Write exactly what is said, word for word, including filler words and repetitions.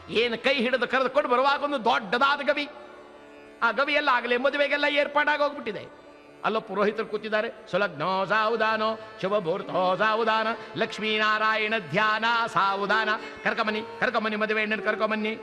ಏನು ಕೈ ಹಿಡಿದು ಕರೆದುಕೊಂಡು ಬರುವಾಗ ಒಂದು ದೊಡ್ಡದಾದ ಗವಿ. ಆ ಗವಿಯೆಲ್ಲ ಆಗಲೇ ಮದುವೆಗೆಲ್ಲ ಏರ್ಪಾಡಾಗಿ ಹೋಗ್ಬಿಟ್ಟಿದೆ. ಅಲ್ಲೋ ಪುರೋಹಿತರು ಕೂತಿದ್ದಾರೆ. ಸುಲಗ್ನೋ ಸಾವುದಾನೋ ಶುಭಮುಹೂರ್ತೋ ಸಾವುದಾನ ಲಕ್ಷ್ಮೀನಾರಾಯಣ ಧ್ಯಾನ ಸಾವುದಾನ. ಕರ್ಕಮನಿ ಕರ್ಕಮನಿ ಮದುವೆ ಹೆಣ್ಣನ್ನು ಕರ್ಕೊಂಬನ್ನಿ.